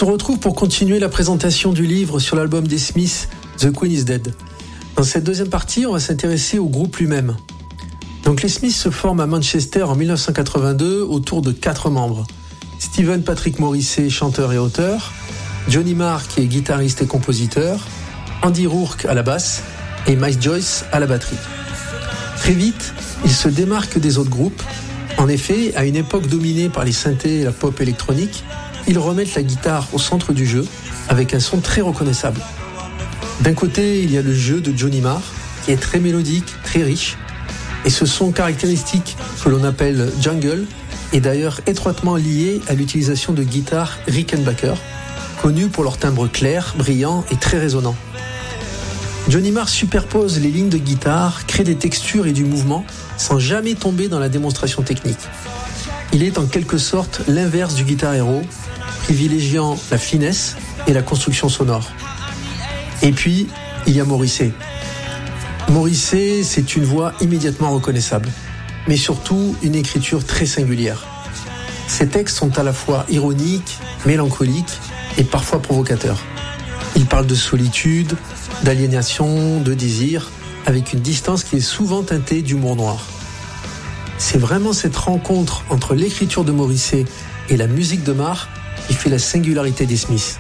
se retrouve pour continuer la présentation du livre sur l'album des Smiths, The Queen is Dead. Dans cette deuxième partie, on va s'intéresser au groupe lui-même. Donc les Smiths se forment à Manchester en 1982 autour de 4 membres. Stephen Patrick Morrissey, chanteur et auteur, Johnny Marr qui est guitariste et compositeur, Andy Rourke à la basse et Mike Joyce à la batterie. Très vite, ils se démarquent des autres groupes. En effet, à une époque dominée par les synthés et la pop électronique, ils remettent la guitare au centre du jeu avec un son très reconnaissable. D'un côté, il y a le jeu de Johnny Marr qui est très mélodique, très riche, et ce son caractéristique que l'on appelle jungle est d'ailleurs étroitement lié à l'utilisation de guitares Rickenbacker, connues pour leur timbre clair, brillant et très résonnant. Johnny Marr superpose les lignes de guitare, crée des textures et du mouvement sans jamais tomber dans la démonstration technique. Il est en quelque sorte l'inverse du guitar hero, privilégiant la finesse et la construction sonore. Et puis, il y a Morrissey. Morrissey, c'est une voix immédiatement reconnaissable, mais surtout une écriture très singulière. Ses textes sont à la fois ironiques, mélancoliques et parfois provocateurs. Il parle de solitude, d'aliénation, de désir, avec une distance qui est souvent teintée d'humour noir. C'est vraiment cette rencontre entre l'écriture de Morrissey et la musique de Marr qui fait la singularité des Smiths.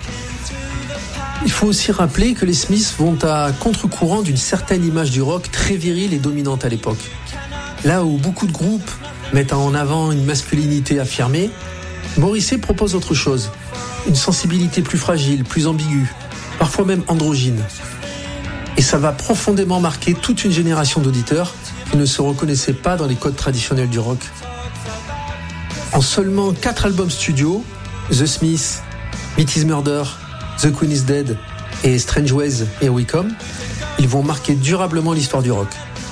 Il faut aussi rappeler que les Smiths vont à contre-courant d'une certaine image du rock très virile et dominante à l'époque. Là où beaucoup de groupes mettent en avant une masculinité affirmée, Morrissey propose autre chose, une sensibilité plus fragile, plus ambiguë, parfois même androgyne. Et ça va profondément marquer toute une génération d'auditeurs qui ne se reconnaissaient pas dans les codes traditionnels du rock. En seulement 4 albums studio, The Smiths, Meat is Murder, The Queen is Dead et Strange Ways, Here We Come, ils vont marquer durablement l'histoire du rock.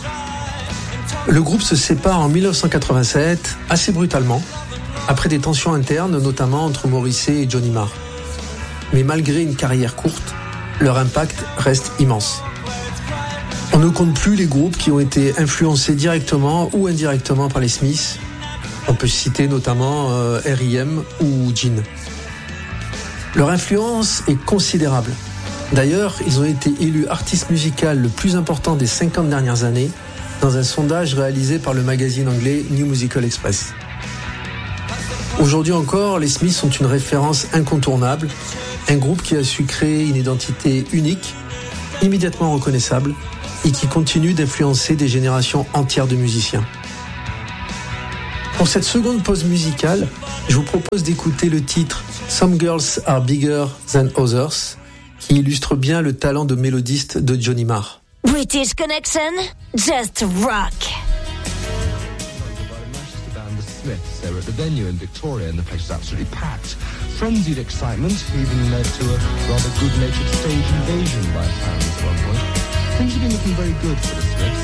Le groupe se sépare en 1987, assez brutalement, après des tensions internes, notamment entre Morrissey et Johnny Marr. Mais malgré une carrière courte, leur impact reste immense. On ne compte plus les groupes qui ont été influencés directement ou indirectement par les Smiths. On peut citer notamment R.E.M. ou Gin. Leur influence est considérable. D'ailleurs, ils ont été élus artistes musicaux le plus important des 50 dernières années dans un sondage réalisé par le magazine anglais New Musical Express. Aujourd'hui encore, les Smiths sont une référence incontournable, un groupe qui a su créer une identité unique, immédiatement reconnaissable et qui continue d'influencer des générations entières de musiciens. Pour cette seconde pause musicale, je vous propose d'écouter le titre Some Girls Are Bigger Than Others, qui illustre bien le talent de mélodiste de Johnny Marr. British Connection, just rock. Smiths. They were at the venue in Victoria and the place was absolutely packed. Frenzied excitement even led to a rather good-natured stage invasion by fans at one point. Things have been looking very good for the Smiths.